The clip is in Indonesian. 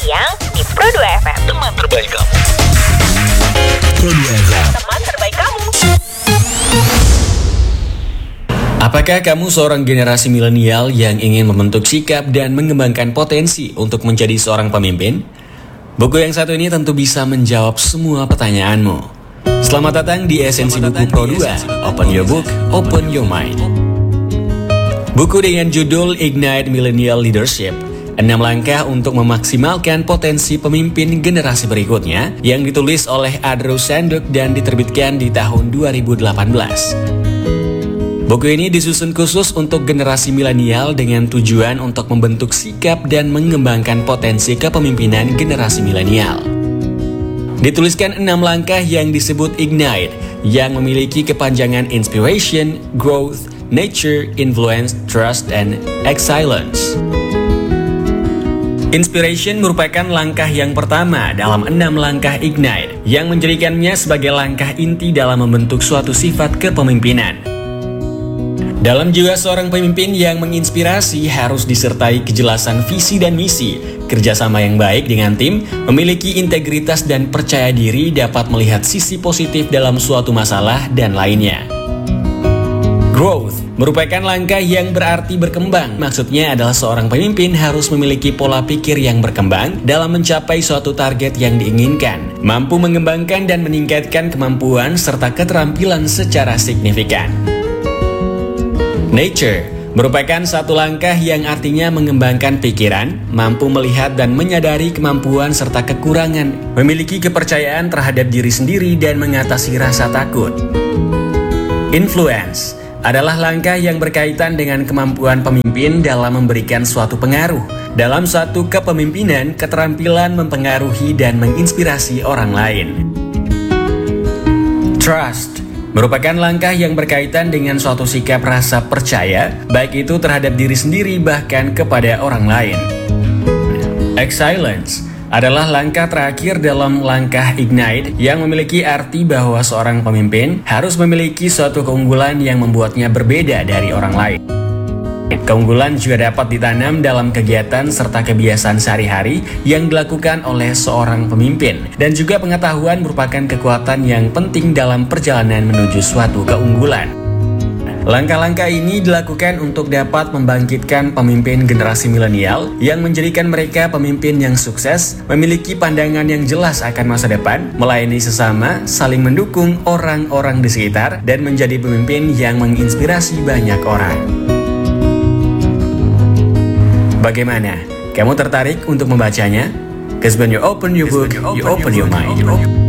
siang di Pro 2 FM. Teman terbaik kamu. Pro 2 FM. Teman terbaik kamu. Apakah kamu seorang generasi milenial yang ingin membentuk sikap dan mengembangkan potensi untuk menjadi seorang pemimpin? Buku yang satu ini tentu bisa menjawab semua pertanyaanmu. Selamat datang di Esensi Buku Pro 2. Open your book, open your mind. Buku dengan judul Ignite Millennial Leadership, 6 langkah untuk memaksimalkan potensi pemimpin generasi berikutnya, yang ditulis oleh Andrew Sanduk dan diterbitkan di tahun 2018. Buku ini disusun khusus untuk generasi milenial dengan tujuan untuk membentuk sikap dan mengembangkan potensi kepemimpinan generasi milenial. Dituliskan 6 langkah yang disebut Ignite, yang memiliki kepanjangan Inspiration, Growth, Nature, Influence, Trust, and Excellence. Inspiration merupakan langkah yang pertama dalam 6 langkah Ignite, yang menjadikannya sebagai langkah inti dalam membentuk suatu sifat kepemimpinan. Dalam jiwa seorang pemimpin yang menginspirasi harus disertai kejelasan visi dan misi, kerjasama yang baik dengan tim, memiliki integritas dan percaya diri, dapat melihat sisi positif dalam suatu masalah, dan lainnya. Growth merupakan langkah yang berarti berkembang. Maksudnya adalah seorang pemimpin harus memiliki pola pikir yang berkembang dalam mencapai suatu target yang diinginkan, mampu mengembangkan dan meningkatkan kemampuan serta keterampilan secara signifikan. Nature merupakan satu langkah yang artinya mengembangkan pikiran, mampu melihat dan menyadari kemampuan serta kekurangan, memiliki kepercayaan terhadap diri sendiri dan mengatasi rasa takut. Influence adalah langkah yang berkaitan dengan kemampuan pemimpin dalam memberikan suatu pengaruh. Dalam suatu kepemimpinan, keterampilan mempengaruhi dan menginspirasi orang lain. Trust merupakan langkah yang berkaitan dengan suatu sikap rasa percaya, baik itu terhadap diri sendiri bahkan kepada orang lain. Excellence adalah langkah terakhir dalam langkah Ignite, yang memiliki arti bahwa seorang pemimpin harus memiliki suatu keunggulan yang membuatnya berbeda dari orang lain. Keunggulan juga dapat ditanam dalam kegiatan serta kebiasaan sehari-hari yang dilakukan oleh seorang pemimpin, dan juga pengetahuan merupakan kekuatan yang penting dalam perjalanan menuju suatu keunggulan. Langkah-langkah ini dilakukan untuk dapat membangkitkan pemimpin generasi milenial yang menjadikan mereka pemimpin yang sukses, memiliki pandangan yang jelas akan masa depan, melayani sesama, saling mendukung orang-orang di sekitar, dan menjadi pemimpin yang menginspirasi banyak orang. Bagaimana? Kamu tertarik untuk membacanya? Because when you open your book, you open your mind.